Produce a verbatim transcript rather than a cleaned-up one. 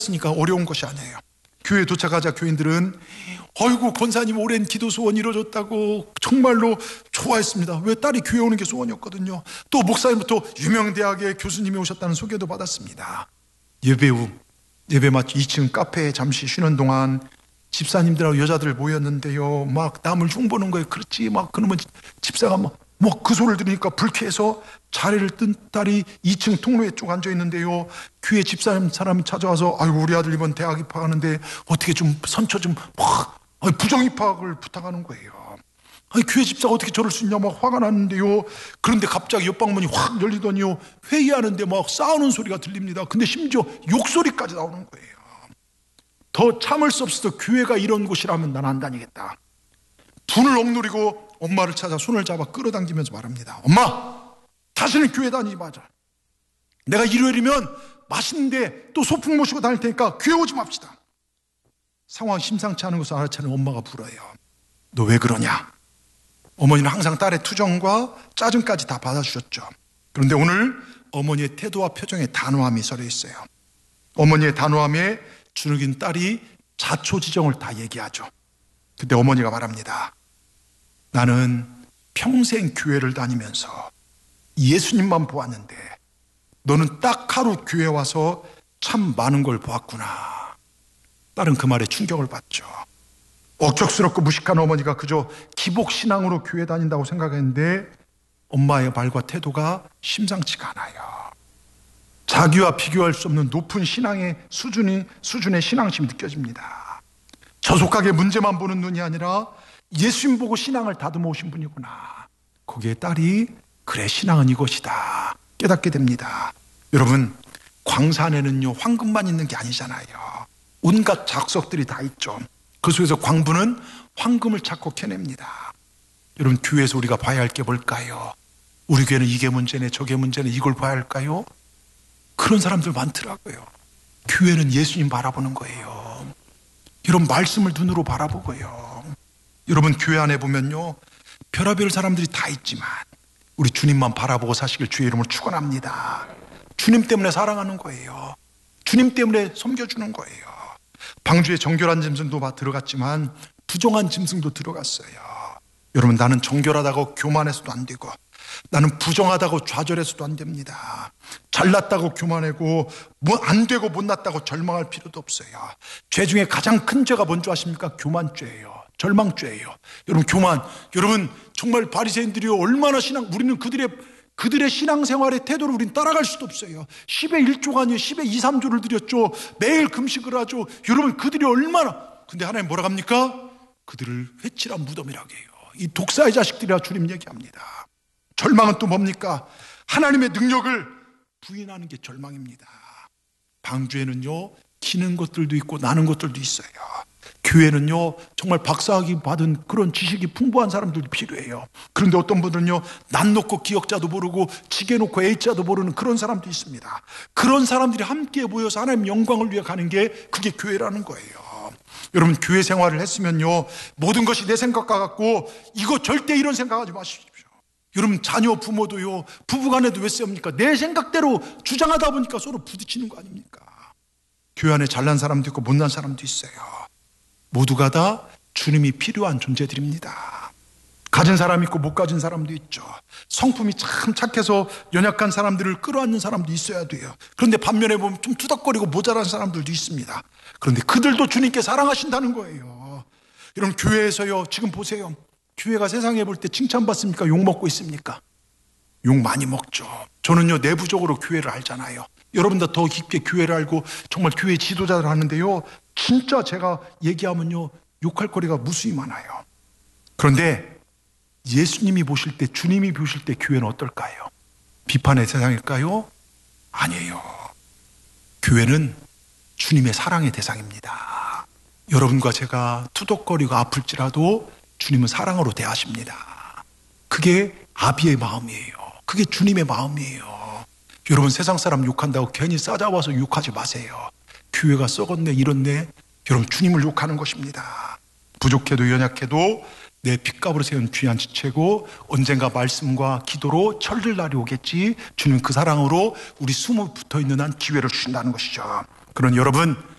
했으니까 어려운 것이 아니에요. 교회에 도착하자 교인들은 어이구 권사님 오랜 기도 소원 이루어졌다고 정말로 좋아했습니다. 왜 딸이 교회 오는 게 소원이었거든요. 또 목사님부터 유명 대학의 교수님이 오셨다는 소개도 받았습니다. 예배 후 예배 마치 이 층 카페에 잠시 쉬는 동안 집사님들하고 여자들 모였는데요. 막 남을 흉보는 거예요. 그렇지 막 그러면 집사가 막 뭐 그 소리를 들으니까 불쾌해서 자리를 뜬 딸이 이 층 통로에 쭉 앉아 있는데요. 교회 집사님 사람이 찾아와서 아이고 우리 아들 이번 대학 입학하는데 어떻게 좀 선처 좀 막 부정 입학을 부탁하는 거예요. 아니 교회 집사가 어떻게 저럴 수 있냐 막 화가 났는데요. 그런데 갑자기 옆방문이 확 열리더니요. 회의하는데 막 싸우는 소리가 들립니다. 근데 심지어 욕소리까지 나오는 거예요. 더 참을 수 없어서 교회가 이런 곳이라면 난 안 다니겠다. 분을 억누르고 엄마를 찾아 손을 잡아 끌어당기면서 말합니다. 엄마, 다시는 교회 다니지 마자. 내가 일요일이면 맛있는데 또 소풍 모시고 다닐 테니까 교회 오지 맙시다. 상황이 심상치 않은 것을 알아차는 엄마가 불어요. 너 왜 그러냐? 어머니는 항상 딸의 투정과 짜증까지 다 받아주셨죠. 그런데 오늘 어머니의 태도와 표정에 단호함이 서려 있어요. 어머니의 단호함에 주눅인 딸이 자초지정을 다 얘기하죠. 그때 어머니가 말합니다. 나는 평생 교회를 다니면서 예수님만 보았는데 너는 딱 하루 교회 와서 참 많은 걸 보았구나. 딸은 그 말에 충격을 받죠. 억척스럽고 무식한 어머니가 그저 기복신앙으로 교회 다닌다고 생각했는데 엄마의 말과 태도가 심상치가 않아요. 자기와 비교할 수 없는 높은 신앙의 수준이, 수준의 신앙심이 느껴집니다. 저속하게 문제만 보는 눈이 아니라 예수님 보고 신앙을 다듬어 오신 분이구나. 거기에 딸이 그래 신앙은 이것이다 깨닫게 됩니다. 여러분 광산에는요 황금만 있는 게 아니잖아요. 온갖 작석들이 다 있죠. 그 속에서 광부는 황금을 찾고 캐냅니다. 여러분 교회에서 우리가 봐야 할 게 뭘까요? 우리 교회는 이게 문제네 저게 문제네 이걸 봐야 할까요? 그런 사람들 많더라고요. 교회는 예수님 바라보는 거예요. 여러분 말씀을 눈으로 바라보고요. 여러분 교회 안에 보면요 별의별 사람들이 다 있지만 우리 주님만 바라보고 사시길 주의 이름으로 축원합니다. 주님 때문에 사랑하는 거예요. 주님 때문에 섬겨주는 거예요. 방주에 정결한 짐승도 들어갔지만 부정한 짐승도 들어갔어요. 여러분 나는 정결하다고 교만해서도 안 되고 나는 부정하다고 좌절해서도 안 됩니다. 잘났다고 교만하고 뭐 안 되고 못났다고 절망할 필요도 없어요. 죄 중에 가장 큰 죄가 뭔지 아십니까? 교만죄예요. 절망죄예요. 여러분 교만, 여러분 정말 바리새인들이 얼마나 신앙, 우리는 그들의 그들의 신앙생활의 태도를 우리는 따라갈 수도 없어요. 십의 일 조가 아니에요. 십의 이, 삼 조를 드렸죠. 매일 금식을 하죠. 여러분 그들이 얼마나, 근데 하나님 뭐라 합니까? 그들을 회칠한 무덤이라고 해요. 이 독사의 자식들이라 주님 얘기합니다. 절망은 또 뭡니까? 하나님의 능력을 부인하는 게 절망입니다. 방주에는요 기는 것들도 있고 나는 것들도 있어요. 교회는요 정말 박사학위 받은 그런 지식이 풍부한 사람들도 필요해요. 그런데 어떤 분들은요 난 놓고 기억자도 모르고 지게 놓고 A자도 모르는 그런 사람도 있습니다. 그런 사람들이 함께 모여서 하나님 영광을 위해 가는 게 그게 교회라는 거예요. 여러분 교회 생활을 했으면요 모든 것이 내 생각과 같고 이거 절대 이런 생각하지 마십시오. 여러분 자녀 부모도요 부부간에도 왜 싸웁니까? 내 생각대로 주장하다 보니까 서로 부딪히는 거 아닙니까? 교회 안에 잘난 사람도 있고 못난 사람도 있어요. 모두가 다 주님이 필요한 존재들입니다. 가진 사람이 있고 못 가진 사람도 있죠. 성품이 참 착해서 연약한 사람들을 끌어안는 사람도 있어야 돼요. 그런데 반면에 보면 좀 투닥거리고 모자란 사람들도 있습니다. 그런데 그들도 주님께 사랑하신다는 거예요. 여러분 교회에서요 지금 보세요. 교회가 세상에 볼 때 칭찬받습니까? 욕먹고 있습니까? 욕 많이 먹죠. 저는요 내부적으로 교회를 알잖아요. 여러분도 더 깊게 교회를 알고 정말 교회 지도자를 하는데요 진짜 제가 얘기하면요 욕할 거리가 무수히 많아요. 그런데 예수님이 보실 때 주님이 보실 때 교회는 어떨까요? 비판의 세상일까요? 아니에요. 교회는 주님의 사랑의 대상입니다. 여러분과 제가 투덕거리고 아플지라도 주님은 사랑으로 대하십니다. 그게 아비의 마음이에요. 그게 주님의 마음이에요. 여러분 세상 사람 욕한다고 괜히 싸잡아서 욕하지 마세요. 교회가 썩었네 이렇네. 여러분 주님을 욕하는 것입니다. 부족해도 연약해도 내 핏값으로 세운 귀한 지체고 언젠가 말씀과 기도로 철들 날이 오겠지. 주님 그 사랑으로 우리 숨어 붙어있는 한 기회를 주신다는 것이죠. 그런 여러분,